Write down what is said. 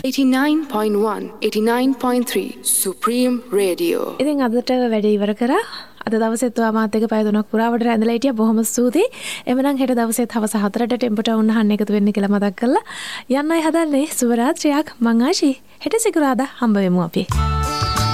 89.1, 89.3 Supreme Radio. ඉතින් අදට වැඩ ඉවර කරා. අද දවසෙත් ඔයා මාත් එක්ක පැය 3ක් පුරාවට රැඳලා හිටියා. බොහොම ස්තුතියි. එමනම් හෙට දවසෙත් හවස 4ට ටෙම්පෝ ටවුන් අහන්න එකතු වෙන්න කියලා මතක් කරලා යන්නයි හදන්නේ. සුබ රාත්‍රියක්. මං ආශි. හෙට සිකුරාදා හම්බ වෙමු අපි.